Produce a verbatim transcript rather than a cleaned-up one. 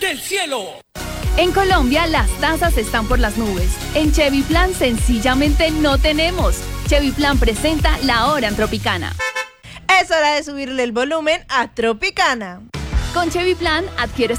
del cielo. En Colombia las tasas están por las nubes. En Chevy Plan sencillamente no tenemos. Chevy Plan presenta La Hora en Tropicana. Es hora de subirle el volumen a Tropicana. Con Chevy Plan adquieres